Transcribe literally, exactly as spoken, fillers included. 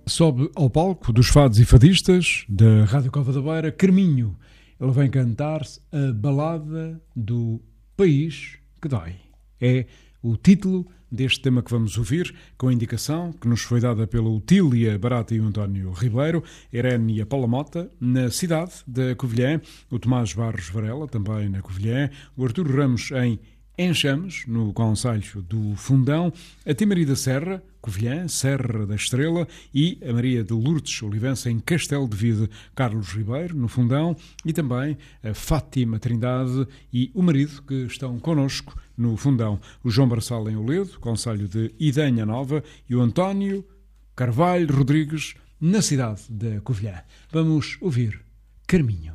Sobe ao palco dos fados e fadistas da Rádio Cova da Beira, Carminho. Ele vem cantar-se a balada do país que dói. É o título deste tema que vamos ouvir, com a indicação que nos foi dada pela Otília Barata e o António Ribeiro, Irene e a Paula Mota, na cidade da Covilhã, o Tomás Barros Varela, também na Covilhã, o Arturo Ramos em Enxames, no concelho do Fundão, a Timarida Serra, Covilhã, Serra da Estrela, e a Maria de Lourdes Olivença em Castelo de Vide, Carlos Ribeiro, no Fundão, e também a Fátima Trindade e o marido que estão connosco no Fundão, o João Barçal em Oledo, concelho de Idanha Nova, e o António Carvalho Rodrigues, na cidade da Covilhã. Vamos ouvir Carminho.